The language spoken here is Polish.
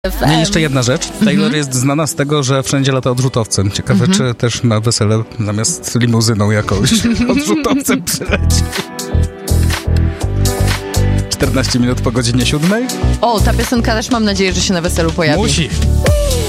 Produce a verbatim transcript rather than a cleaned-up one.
No i jeszcze jedna rzecz. Taylor mhm. jest znana z tego, że wszędzie lata odrzutowcem. Ciekawe, mhm. czy też na wesele zamiast limuzyną jakąś odrzutowcem przyleci. czternaście minut po godzinie siódmej. O, ta piosenka też mam nadzieję, że się na weselu pojawi. Musi.